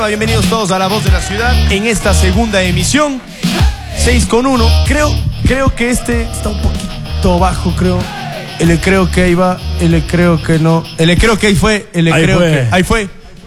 Bienvenidos todos a La Voz de la Ciudad en esta segunda emisión. 6:1. Creo que este está un poquito bajo, creo. Creo que ahí va. Creo que no. Creo que ahí fue. Ahí fue.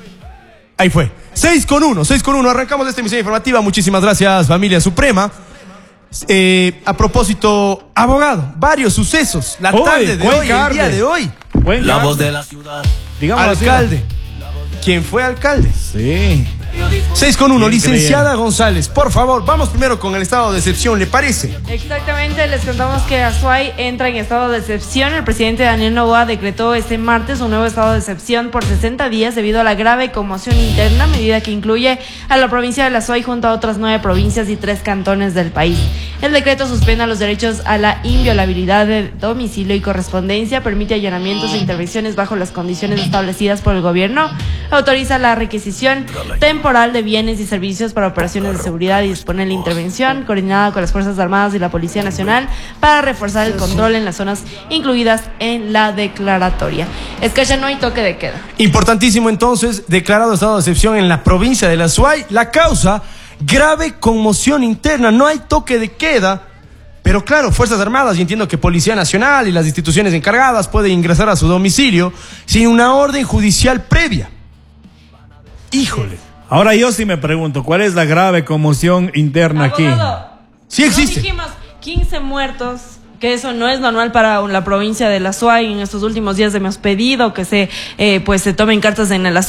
6:1. Arrancamos esta emisión informativa. Muchísimas gracias, familia suprema. A propósito, abogado, varios sucesos. La tarde de hoy, el día de hoy. La Voz de la Ciudad. Digamos alcalde. ¿Quién fue alcalde? Sí. 6:1, licenciada González, por favor, vamos primero con el estado de excepción, ¿le parece? Exactamente, les contamos que Azuay entra en estado de excepción. El presidente Daniel Noboa decretó este martes un nuevo estado de excepción por 60 días debido a la grave conmoción interna, medida que incluye a la provincia de Azuay junto a otras 9 provincias y 3 cantones del país. El decreto suspende los derechos a la inviolabilidad de domicilio y correspondencia, permite allanamientos e intervenciones bajo las condiciones establecidas por el gobierno, autoriza la requisición temporal de bienes y servicios para operaciones de seguridad y dispone la intervención coordinada con las Fuerzas Armadas y la Policía Nacional para reforzar el control en las zonas incluidas en la declaratoria. Es que ya no hay toque de queda. Importantísimo entonces, declarado estado de excepción en la provincia de Azuay. La causa, grave conmoción interna, no hay toque de queda. Pero claro, Fuerzas Armadas y entiendo que Policía Nacional y las instituciones encargadas pueden ingresar a su domicilio sin una orden judicial previa. Híjole. Ahora yo sí me pregunto, ¿cuál es la grave conmoción interna aquí? Sí existe. No dijimos 15 muertos, que eso no es normal para la provincia de Azuay en estos últimos días de hemos pedido que se tomen cartas en el asunto.